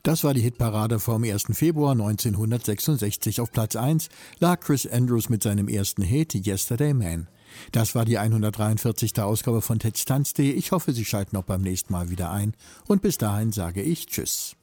Das war die Hitparade vom 1. Februar 1966. Auf Platz 1 lag Chris Andrews mit seinem ersten Hit Yesterday Man. Das war die 143. Ausgabe von Ted's Tanztee. Ich hoffe, Sie schalten auch beim nächsten Mal wieder ein. Und bis dahin sage ich Tschüss.